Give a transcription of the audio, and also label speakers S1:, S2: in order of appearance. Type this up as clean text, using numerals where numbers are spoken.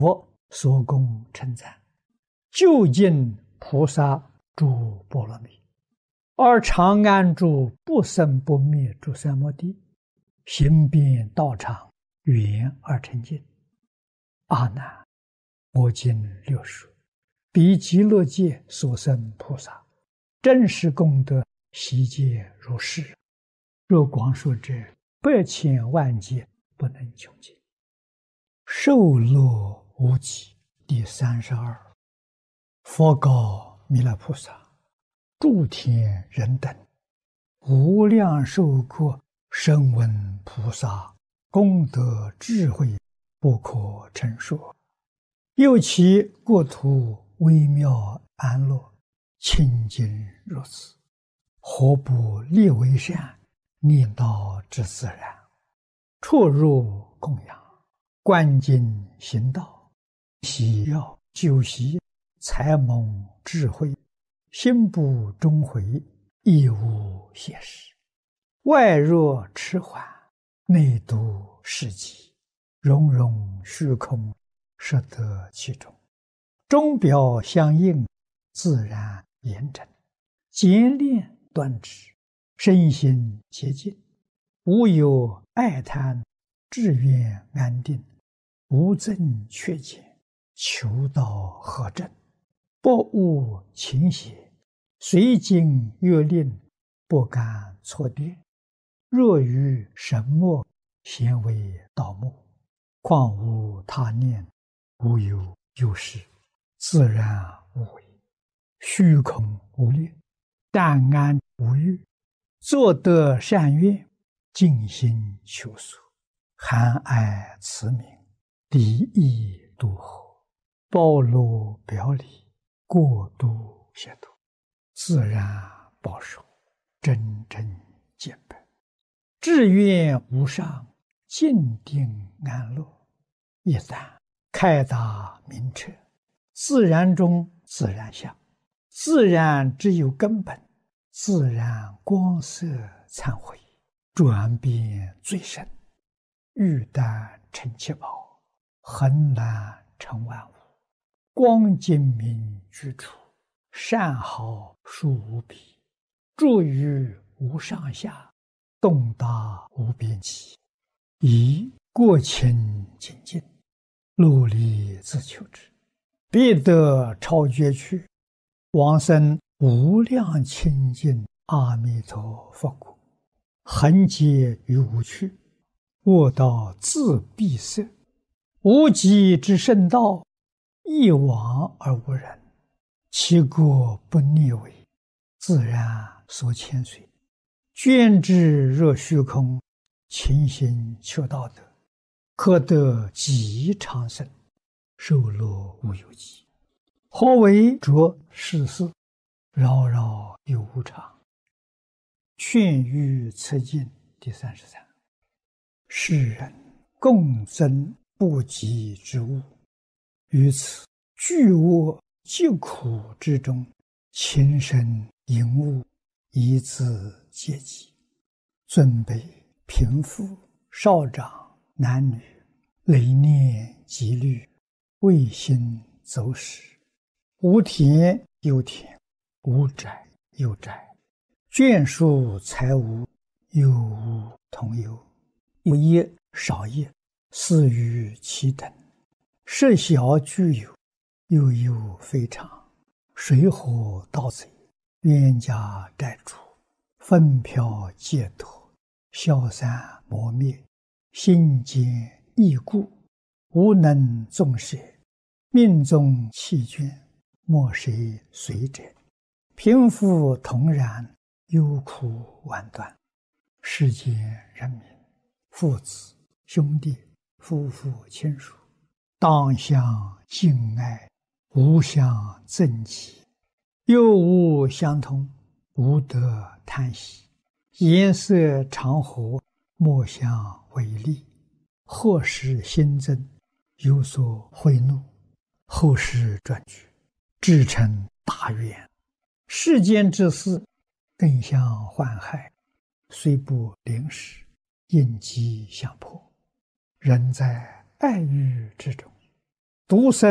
S1: 佛所供称赞，究竟菩萨诸波罗蜜，而常安住不生不灭诸三摩地，行遍道场，圆而成净。阿难，我今六说，彼极乐界所生菩萨，真实功德悉皆如是。若光说者，百千万劫不能穷尽。受乐无极。第32，佛告弥勒菩萨：诸天人等，无量寿国声闻菩萨功德智慧不可称说，又其国土微妙安乐，清净如此，何不立为善，念道之自然，出入供养，观经行道，喜要修习，才蒙智慧，心不终回，亦无邪事。外若迟缓，内度世极，融融虚空，摄得其中，钟表相应，自然严整，简练端直，身心洁净，无有爱贪，志愿安定，无增缺减，求道合正，不误情邪，随经阅令，不敢错跌。若于神默，咸为道目，况无他念，无有有事，自然无为，虚空无虑，淡安无欲，作得善愿，尽心求索，含爱慈悯，离意度合，包罗表里，过度协度，自然保守，真正见本，志愿无上，静定安乐。一旦开达明彻，自然中自然相，自然只有根本，自然光色忏悔，转变最深，欲但成七宝，恒难成万物，光精明居处，善好殊无比，住于无上下，动达无边际，以过清净尽，努力自求之，必得超绝去，往生无量清净阿弥陀佛国，恒劫于无趣，卧道自闭塞，无极之圣道，一往而无人，其国不逆违，自然所牵随，捐之若虚空，勤行求道德，可得极长生，受乐无有极。何为着世事，扰扰有无常。劝喻此经第33。世人共增不及之物，于此巨恶极苦之中，情深淫恶，以自戒己。尊卑贫富少长男女，累念积虑，未心走失，无田有田，无宅有宅，眷属财物，有无同有，有业少业，似于其等，设小具有，又有非常，水火盗贼，冤家债主，纷飘劫夺，消散磨灭，心坚易故，无能纵舍，命中弃捐，莫谁随者，贫富同然，忧苦万端。世间人民，父子兄弟，夫妇亲属，当相敬爱，无相憎忌，又无相同，无得贪喜，颜色常和，莫相违逆，或使心增，有所悔怒，后世转举，至成大愿。世间之事，更相患害，虽不临时，应机相迫。人在爱欲之中， 独生。